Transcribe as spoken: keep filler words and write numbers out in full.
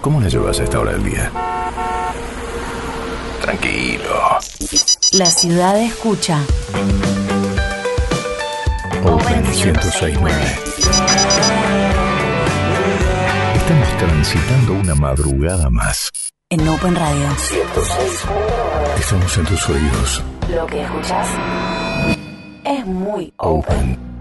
¿Cómo la llevas a esta hora del día? Tranquilo. La ciudad escucha. Open ciento seis punto nueve. Estamos transitando una madrugada más. En Open Radio. ciento seis. Estamos en tus oídos. Lo que escuchas es muy Open.